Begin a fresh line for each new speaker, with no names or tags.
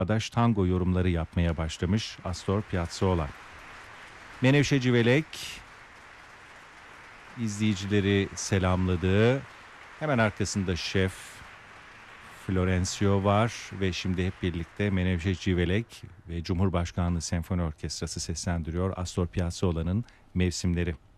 Çağdaş tango yorumları yapmaya başlamış Astor Piazzolla. Menevşe Civelek izleyicileri selamladı. Hemen arkasında Şef Florencio var ve şimdi hep birlikte Menevşe Civelek ve Cumhurbaşkanlığı Senfoni Orkestrası seslendiriyor Astor Piazzolla'nın Mevsimleri.